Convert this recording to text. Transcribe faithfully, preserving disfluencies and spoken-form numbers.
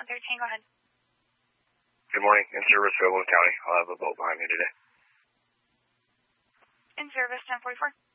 one thirteen, go ahead. Good morning. In service, Overland County. I'll have a boat behind me today. In service, ten forty-four.